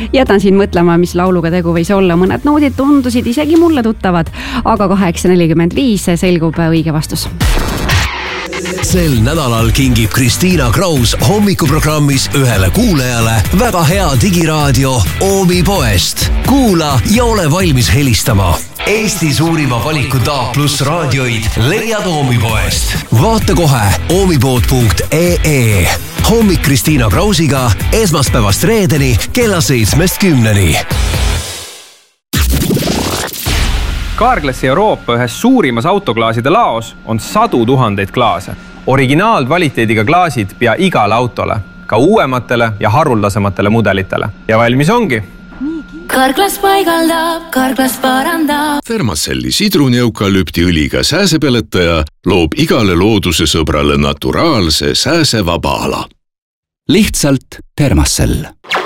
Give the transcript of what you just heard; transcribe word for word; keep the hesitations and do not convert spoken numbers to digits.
Jätan siin mõtlema, mis lauluga tegu võis olla. Mõned noodid tundusid isegi mulle tuttavad, aga kaheksa nelikümmend viis selgub õige vastus. Sel nädalal kingib Kristiina Kraus hommikuprogrammis ühele kuulajale väga hea digiraadio Oomi poest. Kuula ja ole valmis helistama. Eesti suurima valikut A plus raadioid leiad Oomi poest. Vaata kohe oomipood punkt ee. Hommik Kristiina Krausiga esmaspäevast reedeni kella seitsmest kümneni. Carglassi Euroopa ühes suurimas autoklaaside laos on sadu tuhandeid klaase. Originaalkvaliteediga klaasid pea igale autole, ka uuematele ja haruldasematele mudelitele. Ja valmis ongi. Carglass paigaldab, Carglass parandab. Thermacelli sidruneukalüptiõliga sääsepeletaja loob igale looduse sõbrale naturaalse sääsevaba ala. Lihtsalt Thermacell.